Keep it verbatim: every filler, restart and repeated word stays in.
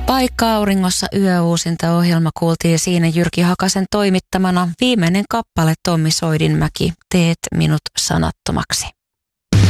Paikka auringossa yöuusinta ohjelma kuultiin siinä Jyrki Hakasen toimittamana. Viimeinen kappale Tommi Soidinmäki, Teet minut sanattomaksi.